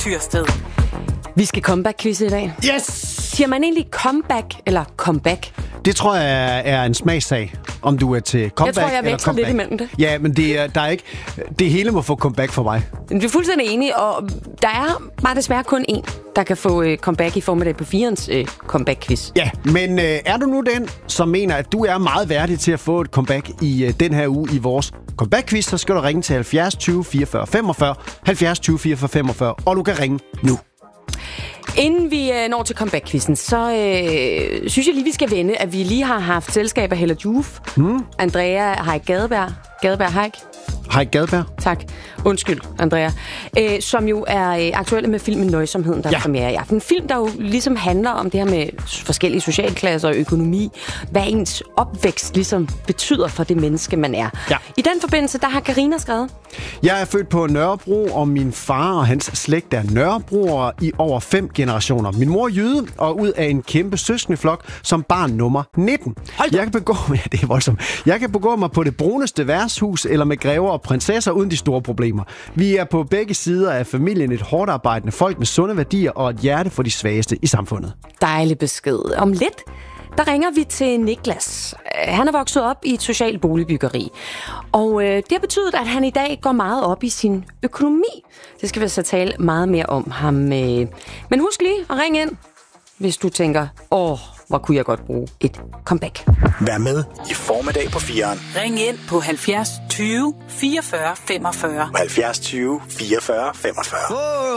Tyrsted. Vi skal comeback-quizze i dag. Yes! Siger man egentlig comeback eller comeback? Det tror jeg er en smagssag, om du er til comeback Jeg tror, jeg eller veksler comeback. lidt imellem det. Ja, men der er ikke... Det hele må få comeback for mig. Vi er fuldstændig enige, og der er bare desværre kun én, der kan få comeback i formiddag på 4'ens comeback-quiz. Ja, men er du nu den, som mener, at du er meget værdig til at få et comeback i den her uge i vores comeback-quiz, så skal du ringe til 70 20 44 45, 70 20 44 45, og du kan ringe nu. Inden vi når til comeback-quizzen, så synes jeg lige, vi skal vende, at vi lige har haft selskab af Hella Juf, Andrea Haik Gadeberg Haik. Hej Gadberg. Tak. Undskyld, Andrea. Som jo er aktuelle med filmen Nøjsomheden, der er premiere i aften. En film, der jo ligesom handler om det her med forskellige socialklasser og økonomi. Hvad ens opvækst ligesom betyder for det menneske, man er. Ja. I den forbindelse, der har Karina skrevet. Jeg er født på Nørrebro, og min far og hans slægt er Nørrebroer i over 5 generationer. Min mor er jyde, og ud af en kæmpe søskendeflok som barn nummer 19. Jeg kan begå mig på det bruneste værtshus eller med grever og prinsesser uden de store problemer. Vi er på begge sider af familien et hårdt arbejdende folk med sunde værdier og et hjerte for de svageste i samfundet. Dejlig besked. Om lidt, der ringer vi til Niklas. Han er vokset op i et socialt boligbyggeri. Og det har betydet, at han i dag går meget op i sin økonomi. Det skal vi så tale meget mere om ham. Men husk lige at ringe ind, hvis du tænker, hvor kunne jeg godt bruge et comeback. Vær med i formiddag på 4'eren. Ring ind på 70 20 44 45. 70 20 44 45.